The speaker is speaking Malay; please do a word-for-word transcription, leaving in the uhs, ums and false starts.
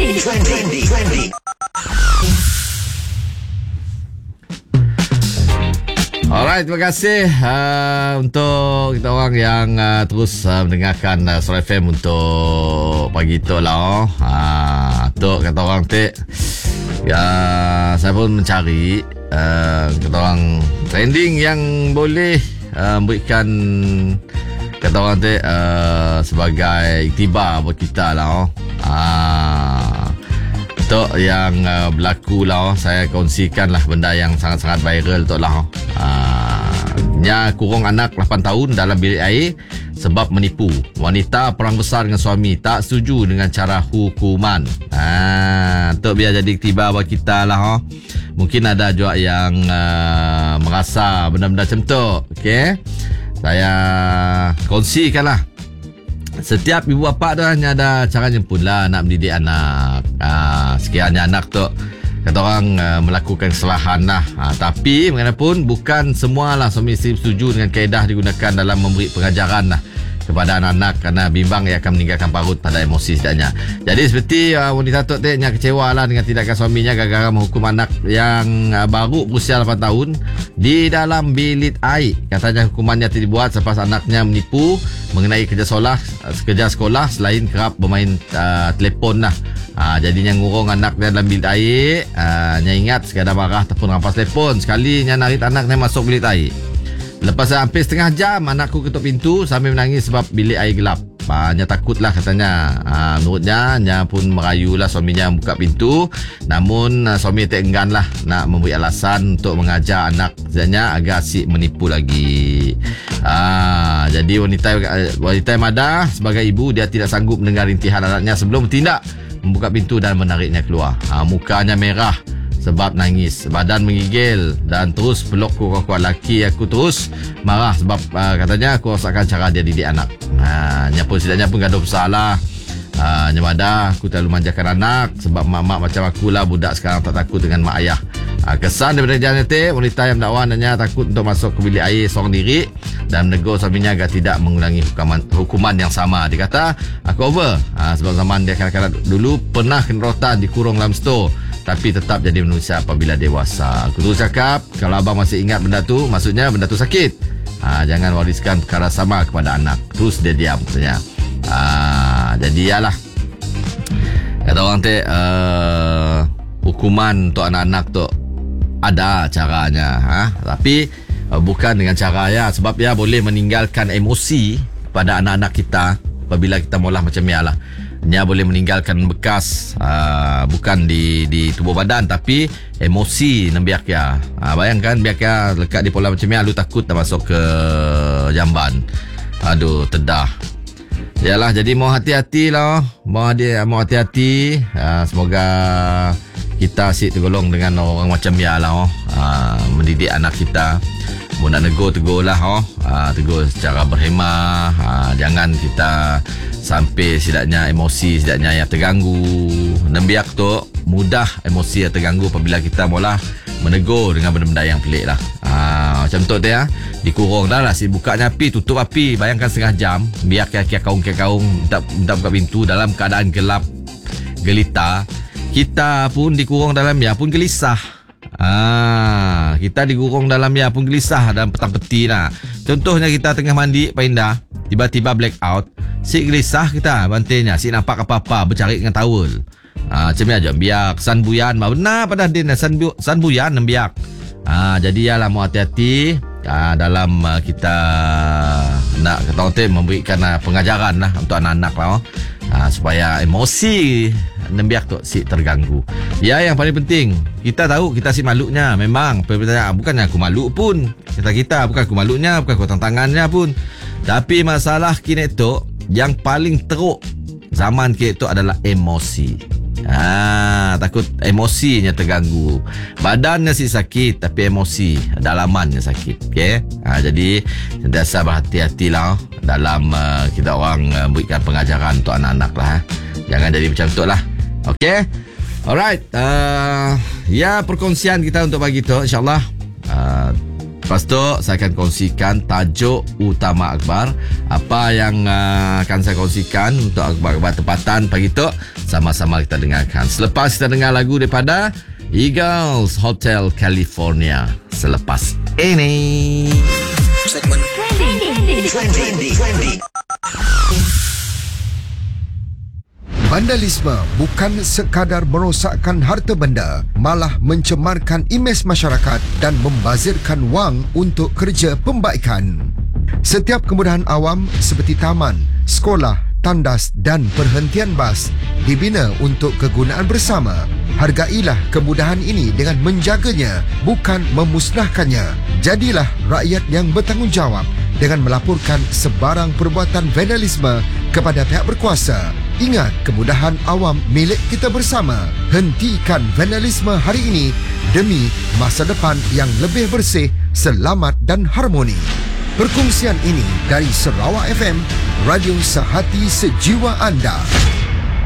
Trendy, trendy, trendy. Alright, terima kasih uh, untuk kita orang yang uh, terus uh, mendengarkan uh, Suara F M untuk pagi tu lah. Oh. Uh, tu kata orang tu, ya, saya pun mencari uh, kata orang trending yang boleh uh, memberikan kata orang tu uh, sebagai iktibar buat kita lah. Oh. Uh, tu yang uh, berlaku lah. Oh. Saya kongsikan lah benda yang sangat-sangat viral tu lah. Oh. Uh, nya kurung anak lapan tahun dalam bilik air sebab menipu. Wanita perang besar dengan suami tak setuju dengan cara hukuman. Ah, tu biar jadi iktibar buat kita lah. Oh. Mungkin ada juga yang uh, merasa benda-benda macam tu. Okey. Saya kongsikan lah. Setiap ibu bapa tu hanya ada caranya pun lah nak mendidik anak. Ah, sekiranya anak tu kata orang uh, melakukan kesalahan lah. Ha, tapi bagaimanapun bukan semualah suami isteri setuju dengan kaedah digunakan dalam memberi pengajaran lah kepada anak-anak, kerana bimbang ia akan meninggalkan parut pada emosi setidaknya. Jadi seperti uh, wanita tu yang kecewa lah dengan tindakan suaminya gara-gara menghukum anak yang uh, baru berusia lapan tahun di dalam bilik air. Katanya hukumannya dibuat selepas anaknya menipu mengenai kerja sekolah, kerja sekolah selain kerap bermain uh, telefon lah. Ha, jadinya ngurung anaknya dalam bilik air. Ha, nya ingat sekadar marah ataupun rampas telefon. Sekalinya narik anaknya masuk bilik air. Lepas hampir setengah jam anakku ketuk pintu sambil menangis sebab bilik air gelap. Ha, nya takutlah katanya. Ha, menurutnya nya pun merayulah suaminya buka pintu. Namun uh, suami tak enggan lah nak memberi alasan untuk mengajar anak katanya agar asyik menipu lagi. Ha, jadi wanita wanita yang madah sebagai ibu, dia tidak sanggup mendengar rintihan anaknya sebelum bertindak membuka pintu dan menariknya keluar. Ha, mukanya merah sebab nangis, badan menggigil dan terus peluk kuat-kuat laki. Aku terus marah sebab uh, katanya aku rasakan cara dia didik anak. Ha, nya pun setidaknya pun gaduh bersalah. Ha, nya madah aku terlalu manjakan anak sebab mak-mak macam akulah budak sekarang tak takut dengan mak ayah. Ha, kesan daripada jalan itu, wanita yang mendakwa hanya takut untuk masuk ke bilik air seorang diri dan menegur suaminya agar tidak mengulangi hukuman, hukuman yang sama. Dia kata, aku over. Ha, sebab zaman dia kanak-kanak dulu pernah kena rotan dikurung dalam store, tapi tetap jadi manusia apabila dewasa. Aku terus cakap, kalau abang masih ingat benda tu, maksudnya benda tu sakit. Ha, jangan wariskan perkara sama kepada anak. Terus dia diam katanya. Ha, jadi yalah, kata orang tu, uh, hukuman untuk anak-anak tu ada caranya. Ha? Tapi uh, bukan dengan cara ya, sebab ya boleh meninggalkan emosi pada anak-anak kita apabila kita maulah macam ya lah. Dia boleh meninggalkan bekas uh, bukan di di tubuh badan tapi emosi nan biak ya. Uh, bayangkan biak ya lekat di pola macam ya, lu takut tak masuk ke jamban. Aduh, tedah. Yalah, jadi mau hati-hati lah. Mau dia mau hati-hati. Uh, semoga kita asyik tergolong dengan orang macam ya lah. Oh. Uh, mendidik anak kita. Mau nak negur, tegur lah. Oh. Uh, tegur secara berhemah. Uh, jangan kita sampai setidaknya emosi setidaknya yang terganggu. Dan biak tu mudah emosi yang terganggu apabila kita mula menegur dengan benda-benda yang pelik lah. Ha, macam tu tu ya. Dikurung dah lah. Si bukanya api, tutup api. Bayangkan setengah jam. Biar kia-kia kaung-kia-kaung minta, minta buka pintu dalam keadaan gelap gelita. Kita pun dikurung dalam ya pun gelisah. Ah, kita dikurung dalam ya pun gelisah dalam petang peti lah. Contohnya kita tengah mandi Pak Indah, tiba-tiba black out. Si gelisah kita bantainya, si nampak apa-apa bercari dengan towel. Ah, macam ni aja biak san buyan mah benar pada din san bu, san buyan nem biak. Ah, jadi yalah mau hati-hati ah, dalam uh, kita nak kata memberikan uh, pengajaran lah untuk anak-anak lah. Oh. Ah, supaya emosi nembiak tu si terganggu. Ya, yang paling penting kita tahu kita si malunya memang pertanyaan bukannya aku malu pun kita kita bukan aku malunya bukan aku tantangannya pun, tapi masalah kini tu yang paling teruk zaman kini tu adalah emosi. Ah, takut emosinya terganggu. Badannya sih sakit tapi emosi dalamannya sakit. Okey. Ah, jadi sentiasa berhati-hatilah dalam uh, kita orang uh, berikan pengajaran untuk anak-anak lah. Eh. Jangan jadi macam tu lah. Okey. Alright. Uh, ya, perkongsian kita untuk pagi tu insya-Allah uh, Lepas tu saya akan kongsikan tajuk utama akhbar. Apa yang uh, akan saya kongsikan untuk akhbar-akhbar tempatan pagi tu, sama-sama kita dengarkan. Selepas kita dengar lagu daripada Eagles Hotel California selepas ini. Segmen Trendy. Vandalisme bukan sekadar merosakkan harta benda, malah mencemarkan imej masyarakat dan membazirkan wang untuk kerja pembaikan. Setiap kemudahan awam seperti taman, sekolah, tandas dan perhentian bas dibina untuk kegunaan bersama. Hargailah kemudahan ini dengan menjaganya, bukan memusnahkannya. Jadilah rakyat yang bertanggungjawab dengan melaporkan sebarang perbuatan vandalisme kepada pihak berkuasa. Ingat, kemudahan awam milik kita bersama. Hentikan vandalisme hari ini demi masa depan yang lebih bersih, selamat dan harmoni. Perkongsian ini dari Sarawak F M, radio sehati sejiwa anda.